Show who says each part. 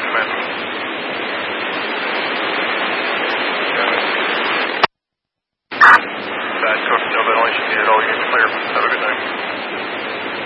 Speaker 1: command. Bad code, no ventilation needed, all units clear. Have a good night.